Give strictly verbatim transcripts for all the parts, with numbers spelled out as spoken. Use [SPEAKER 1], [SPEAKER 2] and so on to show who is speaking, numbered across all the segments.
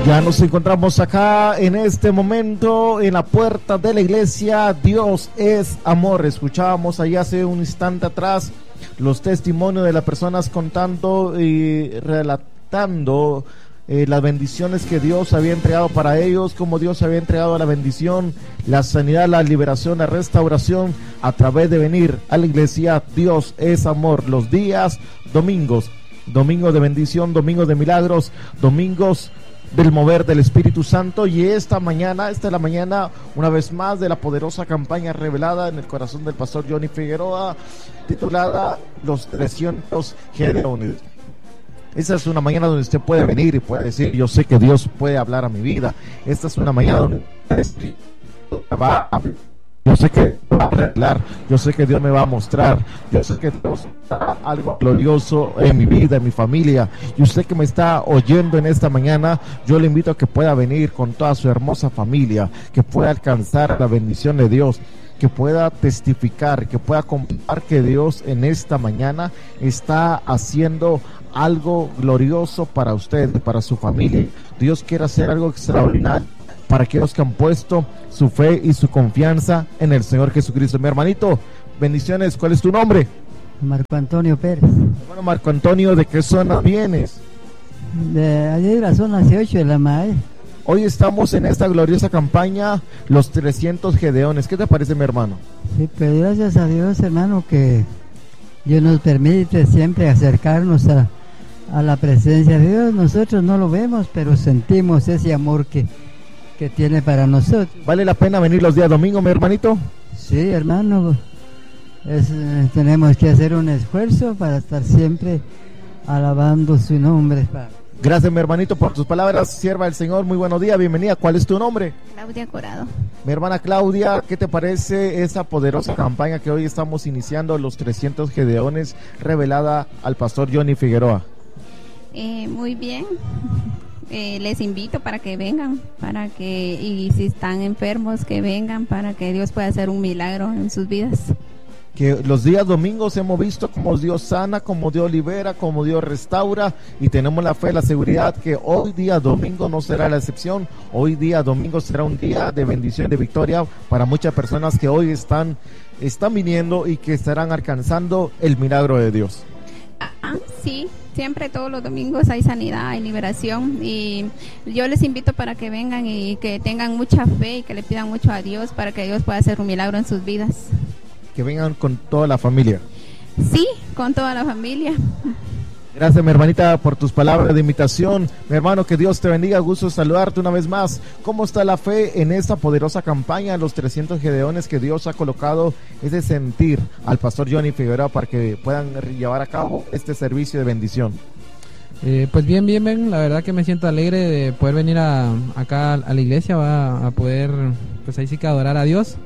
[SPEAKER 1] Ya nos encontramos acá en este momento en la puerta de la iglesia. Dios es amor. Escuchábamos ahí hace un instante atrás los testimonios de las personas contando y relatando eh, las bendiciones que Dios había entregado para ellos, como Dios había entregado la bendición, la sanidad, la liberación, la restauración a través de venir a la iglesia. Dios es amor. Los días domingos, domingos de bendición, domingos de milagros, domingos del mover del Espíritu Santo. Y esta mañana, esta es la mañana una vez más de la poderosa campaña revelada en el corazón del pastor Johnny Figueroa, titulada Los trescientos Gedeones. Esta es una mañana donde usted puede venir y puede decir: yo sé que Dios puede hablar a mi vida. Esta es una mañana donde va a Yo sé que va a arreglar, yo sé que Dios me va a mostrar, yo sé que Dios hará algo glorioso en mi vida, en mi familia. Y usted que me está oyendo en esta mañana, yo le invito a que pueda venir con toda su hermosa familia, que pueda alcanzar la bendición de Dios, que pueda testificar, que pueda comprobar que Dios en esta mañana está haciendo algo glorioso para usted, para su familia. Dios quiere hacer algo extraordinario para aquellos que han puesto su fe y su confianza en el Señor Jesucristo. Mi hermanito, bendiciones. ¿Cuál es tu nombre?
[SPEAKER 2] Marco Antonio Pérez.
[SPEAKER 1] Bueno, Marco Antonio, ¿de qué zona vienes?
[SPEAKER 2] De allí de la zona dieciocho de la M A E.
[SPEAKER 1] Hoy estamos en esta gloriosa campaña, los trescientos Gedeones. ¿Qué te parece, mi hermano?
[SPEAKER 2] Sí, pero gracias a Dios, hermano, que Dios nos permite siempre acercarnos a, a la presencia de Dios. Nosotros no lo vemos, pero sentimos ese amor que que tiene para nosotros.
[SPEAKER 1] ¿Vale la pena venir los días domingos, mi hermanito?
[SPEAKER 2] Sí, hermano, es, eh, tenemos que hacer un esfuerzo para estar siempre alabando su nombre.
[SPEAKER 1] Gracias, mi hermanito, por tus palabras, sierva del Señor. Muy buenos días, bienvenida. ¿Cuál es tu nombre?
[SPEAKER 3] Claudia Corado.
[SPEAKER 1] Mi hermana Claudia, ¿qué te parece esa poderosa campaña que hoy estamos iniciando, los trescientos Gedeones, revelada al pastor Johnny Figueroa?
[SPEAKER 3] Eh, muy bien. Eh, les invito para que vengan, para que, y si están enfermos, que vengan para que Dios pueda hacer un milagro en sus vidas.
[SPEAKER 1] Que los días domingos hemos visto cómo Dios sana, cómo Dios libera, cómo Dios restaura, y tenemos la fe, la seguridad que hoy día domingo no será la excepción. Hoy día domingo será un día de bendición, de victoria para muchas personas que hoy están, están viniendo y que estarán alcanzando el milagro de Dios.
[SPEAKER 3] Ah, sí, siempre todos los domingos hay sanidad, hay liberación, y yo les invito para que vengan y que tengan mucha fe y que le pidan mucho a Dios para que Dios pueda hacer un milagro en sus vidas.
[SPEAKER 1] Que vengan con toda la familia.
[SPEAKER 3] Sí, con toda la familia.
[SPEAKER 1] Gracias, mi hermanita, por tus palabras de invitación. Mi hermano, que Dios te bendiga, gusto saludarte una vez más. ¿Cómo está la fe en esta poderosa campaña, los trescientos Gedeones, que Dios ha colocado ese sentir al pastor Johnny Figueroa para que puedan llevar a cabo este servicio de bendición?
[SPEAKER 4] Eh, pues bien, bien, bien, la verdad que me siento alegre de poder venir a, acá a la iglesia, va a poder, pues ahí sí que adorar a Dios.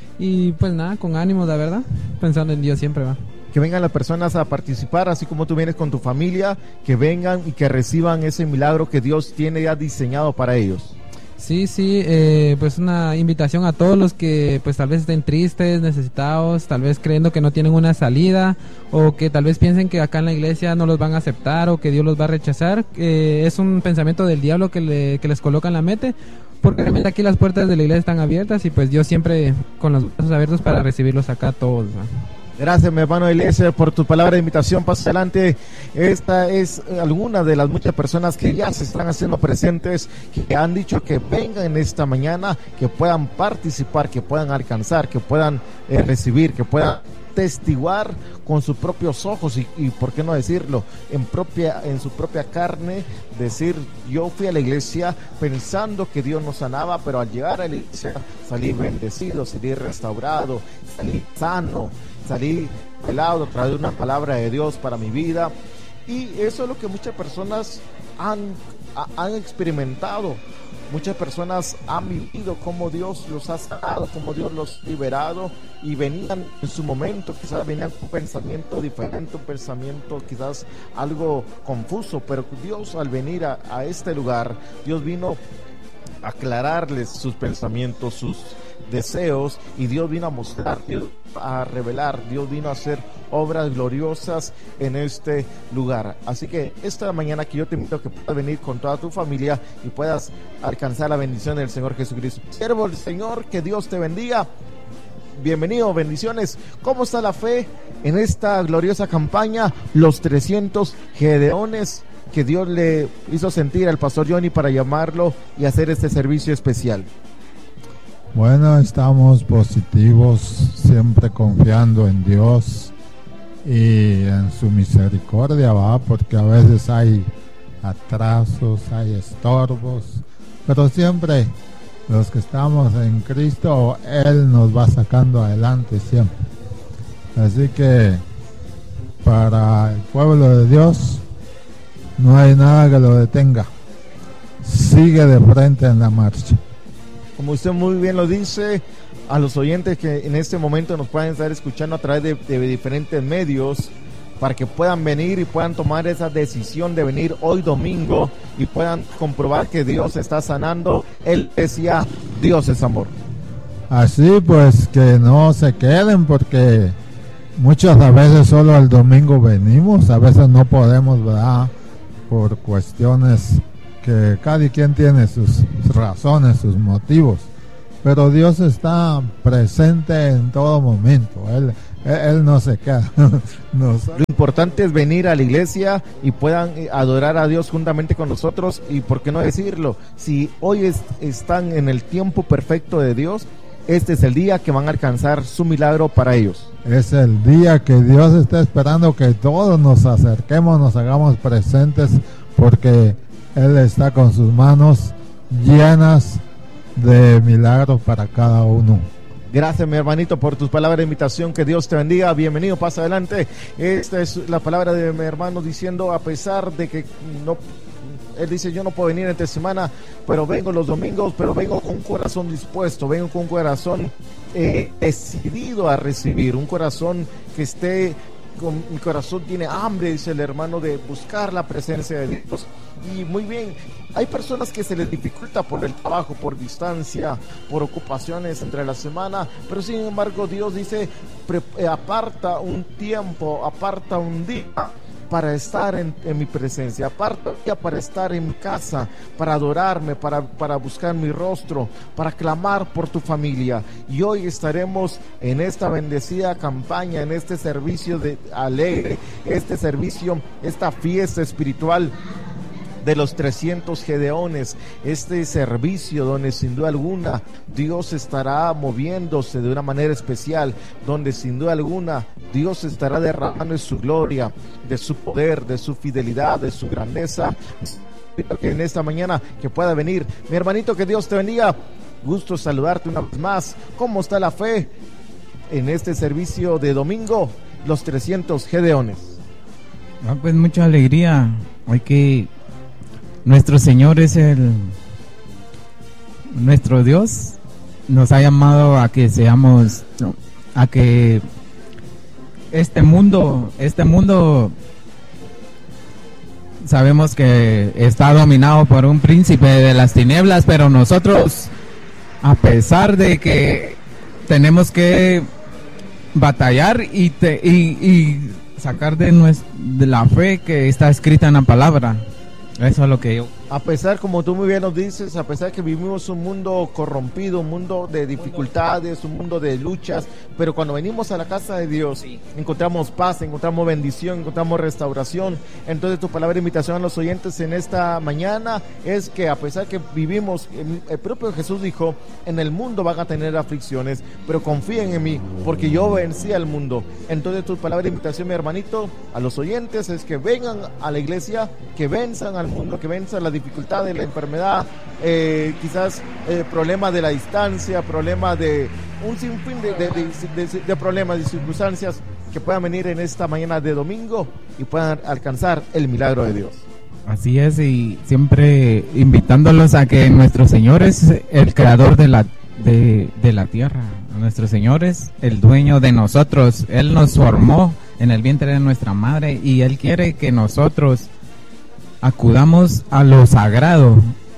[SPEAKER 4] Y pues nada, con ánimo, la verdad, pensando en Dios siempre, va.
[SPEAKER 1] Que vengan las personas a participar, así como tú vienes con tu familia, que vengan y que reciban ese milagro que Dios tiene ya diseñado para ellos.
[SPEAKER 4] Sí, sí, eh, pues una invitación a todos los que pues tal vez estén tristes, necesitados, tal vez creyendo que no tienen una salida, o que tal vez piensen que acá en la iglesia no los van a aceptar o que Dios los va a rechazar. Eh, es un pensamiento del diablo que, le, que les coloca en la mente, porque realmente aquí las puertas de la iglesia están abiertas y pues Dios siempre con los brazos abiertos para recibirlos acá todos, ¿no?
[SPEAKER 1] Gracias, mi hermano Eliezer, por tu palabra de invitación. Pasa adelante. Esta es alguna de las muchas personas que ya se están haciendo presentes, que han dicho que vengan en esta mañana, que puedan participar, que puedan alcanzar, que puedan eh, recibir, que puedan testiguar con sus propios ojos y, y por qué no decirlo, en propia en su propia carne, decir: yo fui a la iglesia pensando que Dios nos sanaba, pero al llegar a la iglesia salí bendecido, salí restaurado, salí sano, salí velado a través de una palabra de Dios para mi vida. Y eso es lo que muchas personas han, han experimentado. Muchas personas han vivido cómo Dios los ha sanado, cómo Dios los ha liberado, y venían en su momento, quizás venían con un pensamiento diferente, un pensamiento quizás algo confuso, pero Dios, al venir a, a este lugar, Dios vino a aclararles sus pensamientos, sus deseos, y Dios vino a mostrar, Dios a revelar, Dios vino a hacer obras gloriosas en este lugar. Así que esta mañana que yo te invito a que puedas venir con toda tu familia y puedas alcanzar la bendición del Señor Jesucristo. Siervo del Señor, que Dios te bendiga. Bienvenido, bendiciones. ¿Cómo está la fe en esta gloriosa campaña, los trescientos Gedeones, que Dios le hizo sentir al pastor Johnny para llamarlo y hacer este servicio especial?
[SPEAKER 5] Bueno, estamos positivos, siempre confiando en Dios y en su misericordia, ¿va? Porque a veces hay atrasos, hay estorbos, pero siempre los que estamos en Cristo, Él nos va sacando adelante siempre. Así que para el pueblo de Dios no hay nada que lo detenga. Sigue de frente en la marcha.
[SPEAKER 1] Como usted muy bien lo dice, a los oyentes que en este momento nos pueden estar escuchando a través de, de diferentes medios, para que puedan venir y puedan tomar esa decisión de venir hoy domingo y puedan comprobar que Dios está sanando. Él decía, Dios es amor.
[SPEAKER 5] Así pues, que no se queden, porque muchas a veces solo el domingo venimos, a veces no podemos, ¿verdad? Por cuestiones que cada quien tiene sus razones, sus motivos, pero Dios está presente en todo momento. Él, él, él no se queda. Nos...
[SPEAKER 1] Lo importante es venir a la iglesia y puedan adorar a Dios juntamente con nosotros, y por qué no decirlo, si hoy es, están en el tiempo perfecto de Dios, este es el día que van a alcanzar su milagro para ellos.
[SPEAKER 5] Es el día que Dios está esperando que todos nos acerquemos, nos hagamos presentes, porque Él está con sus manos llenas de milagros para cada uno.
[SPEAKER 1] Gracias, mi hermanito, por tus palabras de invitación. Que Dios te bendiga. Bienvenido, pasa adelante. Esta es la palabra de mi hermano diciendo, a pesar de que no... Él dice, yo no puedo venir entre semana, pero vengo los domingos, pero vengo con un corazón dispuesto, vengo con un corazón eh, decidido a recibir, un corazón que esté, con, mi corazón tiene hambre, dice el hermano, de buscar la presencia de Dios. Y muy bien, hay personas que se les dificulta por el trabajo, por distancia, por ocupaciones entre la semana, pero sin embargo Dios dice, pre, eh, aparta un tiempo, aparta un día para estar en, en mi presencia, aparta un día para estar en mi casa, para adorarme, para, para buscar mi rostro, para clamar por tu familia. Y hoy estaremos en esta bendecida campaña, en este servicio de alegre, este servicio, esta fiesta espiritual de los trescientos Gedeones, este servicio donde sin duda alguna Dios estará moviéndose de una manera especial, donde sin duda alguna Dios estará derramando de su gloria, de su poder, de su fidelidad, de su grandeza. Que en esta mañana que pueda venir, mi hermanito, que Dios te bendiga. Gusto saludarte una vez más. ¿Cómo está la fe en este servicio de domingo, los trescientos Gedeones?
[SPEAKER 6] Ah, pues mucha alegría. Hoy que nuestro Señor es el nuestro Dios, nos ha llamado a que seamos, a que este mundo, este mundo sabemos que está dominado por un príncipe de las tinieblas, pero nosotros, a pesar de que tenemos que batallar y, te, y, y sacar de, nuestra, de la fe que está escrita en la palabra. Eso es lo que yo...
[SPEAKER 1] A pesar, como tú muy bien nos dices, a pesar que vivimos un mundo corrompido, un mundo de dificultades, un mundo de luchas, pero cuando venimos a la casa de Dios, sí, encontramos paz, encontramos bendición, encontramos restauración. Entonces tu palabra de invitación a los oyentes en esta mañana es que a pesar que vivimos, el propio Jesús dijo, en el mundo van a tener aflicciones, pero confíen en mí, porque yo vencí al mundo. Entonces tu palabra de invitación, mi hermanito, a los oyentes es que vengan a la iglesia, que venzan al mundo, que venzan la dificultad de la enfermedad, eh, quizás eh, problema de la distancia, problema de un sinfín de, de, de, de, de problemas y circunstancias que puedan venir en esta mañana de domingo y puedan alcanzar el milagro de Dios.
[SPEAKER 6] Así es, y siempre invitándolos a que nuestro Señor es el creador de la, de, de la tierra. Nuestro Señor es el dueño de nosotros. Él nos formó en el vientre de nuestra madre y Él quiere que nosotros acudamos a lo sagrado,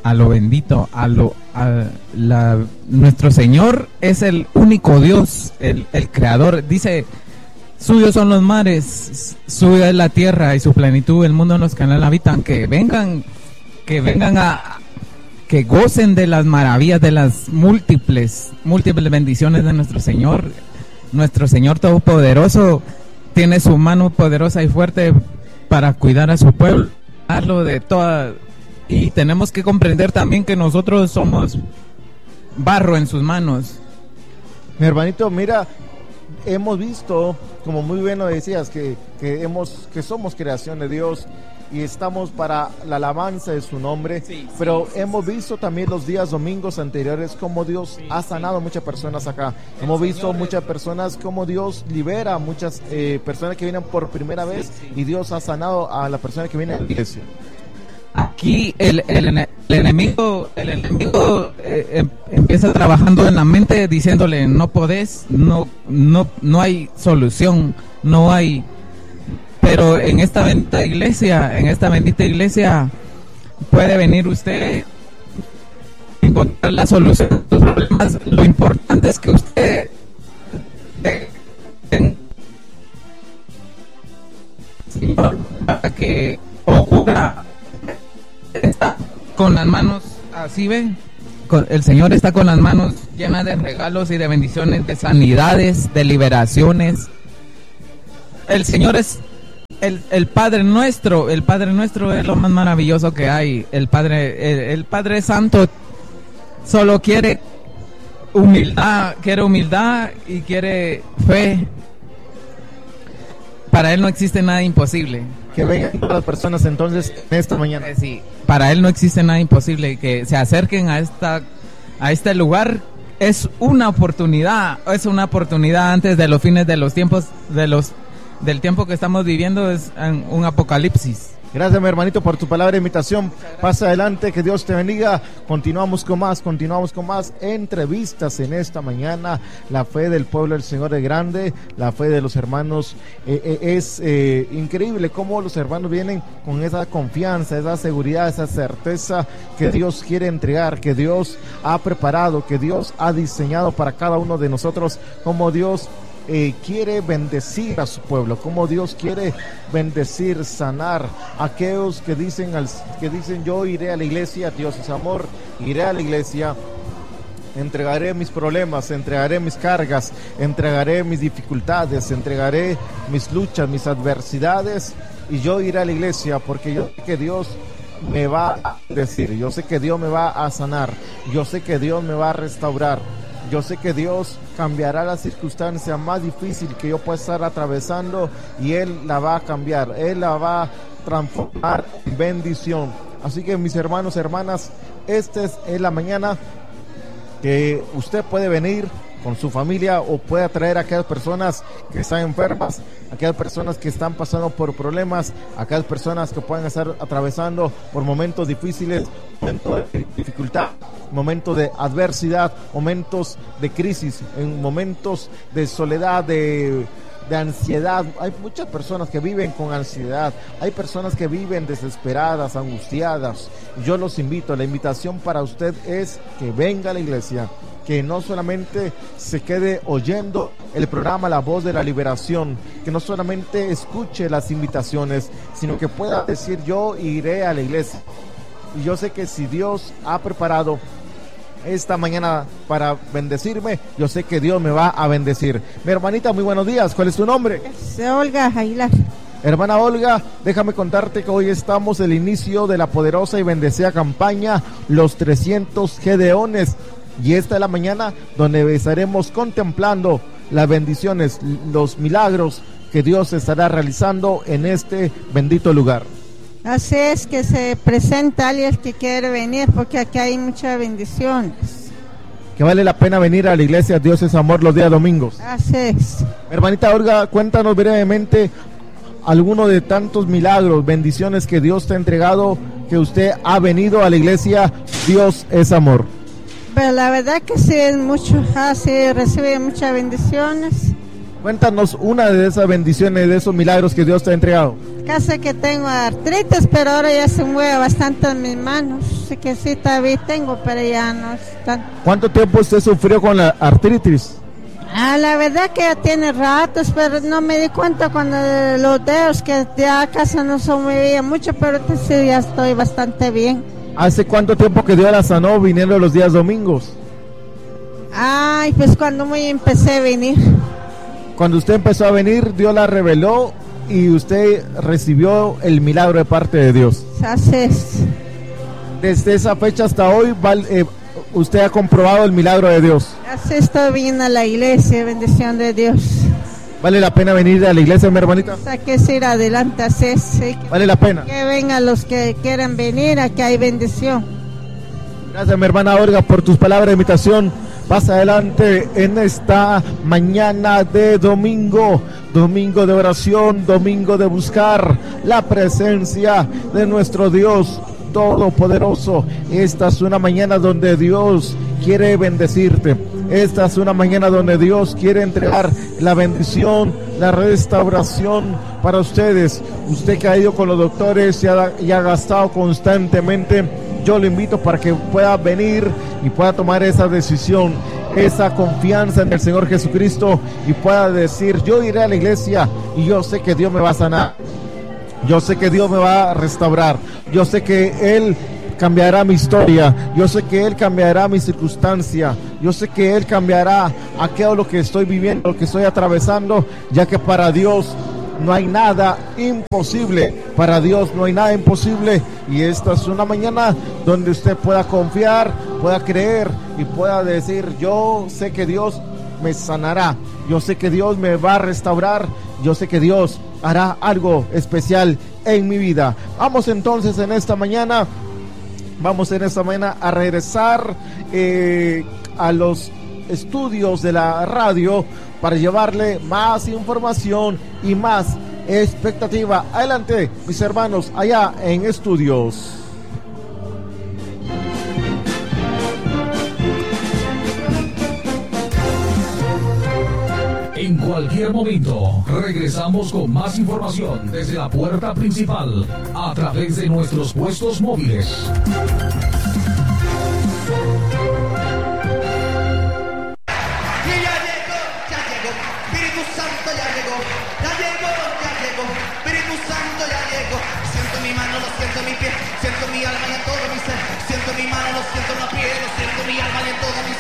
[SPEAKER 6] a lo bendito, a lo a la, nuestro Señor es el único Dios, el, el creador. Dice, suyos son los mares, suya es la tierra y su plenitud, el mundo en los que en él habitan. Que vengan, que vengan a, que gocen de las maravillas, de las múltiples, múltiples bendiciones de nuestro Señor. Nuestro Señor Todopoderoso tiene su mano poderosa y fuerte para cuidar a su pueblo, darlo de toda, y tenemos que comprender también que nosotros somos barro en sus manos.
[SPEAKER 1] Mi hermanito, mira, hemos visto, como muy bien lo decías, que, que, hemos, que somos creación de Dios y estamos para la alabanza de su nombre, sí, pero sí, sí, hemos sí. visto también los días domingos anteriores cómo Dios sí, ha sanado a sí. muchas personas acá. El hemos Señor visto es... muchas personas, cómo Dios libera a muchas eh, personas que vienen por primera sí, vez sí. y Dios ha sanado a la persona que viene a la iglesia.
[SPEAKER 6] Aquí el, el, el enemigo, el enemigo eh, em, empieza trabajando en la mente diciéndole no podés, no, no, no hay solución, no hay... Pero en esta bendita iglesia, en esta bendita iglesia puede venir usted a encontrar la solución a sus problemas. Lo importante es que usted Señor, para que ocurra, está con las manos así, ven, el Señor está con las manos llenas de regalos y de bendiciones, de sanidades, de liberaciones. El Señor es El, el Padre Nuestro, el Padre Nuestro es lo más maravilloso que hay. El Padre, el, el Padre Santo solo quiere humildad, quiere humildad y quiere fe. Para Él no existe nada imposible.
[SPEAKER 1] Que vengan todas las personas entonces en esta mañana.
[SPEAKER 6] Eh, sí, para Él no existe nada imposible. Que se acerquen a esta, a este lugar. Es una oportunidad, es una oportunidad antes de los fines de los tiempos, de los del tiempo que estamos viviendo, es un apocalipsis.
[SPEAKER 1] Gracias, mi hermanito, por tu palabra de invitación. Pasa adelante, que Dios te bendiga. Continuamos con más, continuamos con más entrevistas en esta mañana. La fe del pueblo del Señor es grande, la fe de los hermanos eh, eh, es eh, increíble cómo los hermanos vienen con esa confianza, esa seguridad, esa certeza que Dios quiere entregar, que Dios ha preparado, que Dios ha diseñado para cada uno de nosotros, como Dios Eh, quiere bendecir a su pueblo, como Dios quiere bendecir, sanar a aquellos que dicen al, que dicen yo iré a la iglesia, Dios es amor, iré a la iglesia, entregaré mis problemas, entregaré mis cargas, entregaré mis dificultades, entregaré mis luchas, mis adversidades, y yo iré a la iglesia porque yo sé que Dios me va a decir, yo sé que Dios me va a sanar, yo sé que Dios me va a restaurar. Yo sé que Dios cambiará la circunstancia más difícil que yo pueda estar atravesando y Él la va a cambiar, Él la va a transformar en bendición. Así que mis hermanos, hermanas, esta es, es la mañana que usted puede venir con su familia o puede traer a aquellas personas que están enfermas, a aquellas personas que están pasando por problemas, a aquellas personas que pueden estar atravesando por momentos difíciles, momentos de dificultad, momentos de adversidad, momentos de crisis, en momentos de soledad, de, de ansiedad. Hay muchas personas que viven con ansiedad, hay personas que viven desesperadas, angustiadas. Yo los invito, la invitación para usted es que venga a la iglesia, que no solamente se quede oyendo el programa La Voz de la Liberación, que no solamente escuche las invitaciones, sino que pueda decir yo iré a la iglesia. Y yo sé que si Dios ha preparado esta mañana para bendecirme, yo sé que Dios me va a bendecir. Mi hermanita, muy buenos días, ¿cuál es tu nombre?
[SPEAKER 7] Es Olga Aguilar.
[SPEAKER 1] Hermana Olga, déjame contarte que hoy estamos en el inicio de la poderosa y bendecida campaña Los trescientos Gedeones. Y esta es la mañana donde estaremos contemplando las bendiciones, los milagros que Dios estará realizando en este bendito lugar.
[SPEAKER 7] Así es, que se presenta alguien que quiere venir, porque aquí hay muchas bendiciones.
[SPEAKER 1] Que vale la pena venir a la iglesia Dios es Amor los días domingos.
[SPEAKER 7] Así es.
[SPEAKER 1] Hermanita Olga, cuéntanos brevemente alguno de tantos milagros, bendiciones que Dios te ha entregado, que usted ha venido a la iglesia Dios es Amor.
[SPEAKER 7] Pero la verdad que sí es mucho, así recibe muchas bendiciones.
[SPEAKER 1] Cuéntanos una de esas bendiciones, de esos milagros que Dios te ha entregado.
[SPEAKER 7] acá sé que tengo artritis, pero ahora ya se mueve bastante en mis manos. Sé que sí todavía tengo, pero ya no están.
[SPEAKER 1] ¿Cuánto tiempo usted sufrió con la artritis?
[SPEAKER 7] Ah, la verdad que ya tiene ratos, pero no me di cuenta cuando los dedos que ya casi no se movían mucho, pero sí ya estoy bastante bien.
[SPEAKER 1] ¿Hace cuánto tiempo que Dios la sanó viniendo los días domingos?
[SPEAKER 7] Ay, pues cuando muy empecé a venir.
[SPEAKER 1] Cuando usted empezó a venir, Dios la reveló y usted recibió el milagro de parte de Dios.
[SPEAKER 7] Así es.
[SPEAKER 1] Desde esa fecha hasta hoy, eh, usted ha comprobado el milagro de Dios.
[SPEAKER 7] Así estoy bien a la iglesia, bendición de Dios.
[SPEAKER 1] ¿Vale la pena venir a la iglesia, mi hermanita?
[SPEAKER 7] O sea, que es ir adelante, así es. Sí.
[SPEAKER 1] ¿Vale la pena?
[SPEAKER 7] Que vengan los que quieran venir, aquí hay bendición.
[SPEAKER 1] Gracias, mi hermana Olga, por tus palabras de invitación. Pasa adelante en esta mañana de domingo, domingo de oración, domingo de buscar la presencia de nuestro Dios Todopoderoso. Esta es una mañana donde Dios quiere bendecirte. Esta es una mañana donde Dios quiere entregar la bendición, la restauración para ustedes. Usted que ha ido con los doctores y ha, y ha gastado constantemente, yo lo invito para que pueda venir y pueda tomar esa decisión, esa confianza en el Señor Jesucristo y pueda decir: yo iré a la iglesia y yo sé que Dios me va a sanar, yo sé que Dios me va a restaurar, yo sé que Él cambiará mi historia, yo sé que Él cambiará mi circunstancia, yo sé que Él cambiará aquello lo que estoy viviendo, lo que estoy atravesando, ya que para Dios no hay nada imposible, para Dios no hay nada imposible. Y esta es una mañana donde usted pueda confiar, pueda creer y pueda decir: yo sé que Dios me sanará, yo sé que Dios me va a restaurar, yo sé que Dios hará algo especial en mi vida. Vamos entonces en esta mañana, vamos en esta mañana a regresar eh, a los estudios de la radio para llevarle más información y más expectativa. Adelante, mis hermanos, allá en estudios.
[SPEAKER 8] En cualquier momento, regresamos con más información desde la puerta principal a través de nuestros puestos móviles.
[SPEAKER 9] Siento mi alma y en todo mi ser, siento mi mano, lo siento en la piel, lo siento mi alma y en todo mi